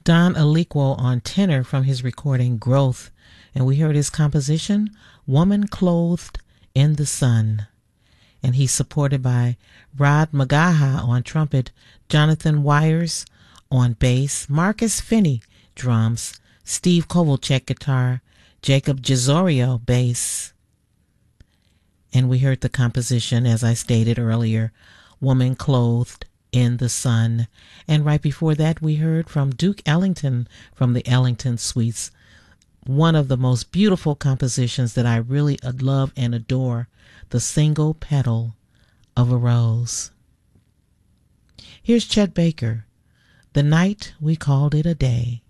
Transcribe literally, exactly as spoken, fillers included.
Don Aliquo on tenor from his recording Growth, and we heard his composition Woman Clothed in the Sun. And he's supported by Rod Magaha on trumpet, Jonathan Wires on bass, Marcus Finney drums, Steve Kovalchek guitar, Jacob Gizorio bass. And we heard the composition, as I stated earlier, Woman Clothed in the Sun. And right before that, we heard from Duke Ellington from the Ellington Suites, one of the most beautiful compositions that I really love and adore, The Single Petal of a Rose. Here's Chet Baker, The Night We Called It a Day.